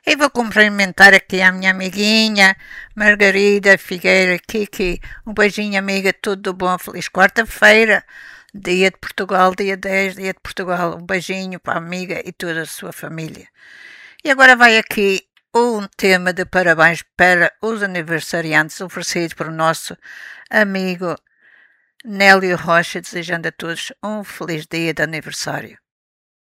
E vou cumprimentar aqui a minha amiguinha Margarida Figueira Kiki. Um beijinho, amiga, tudo bom, feliz quarta-feira, dia de Portugal, dia 10, dia de Portugal. Um beijinho para a amiga e toda a sua família. E agora vai aqui um tema de parabéns para os aniversariantes oferecido por o nosso amigo Nélio Rocha, desejando a todos um feliz dia de aniversário.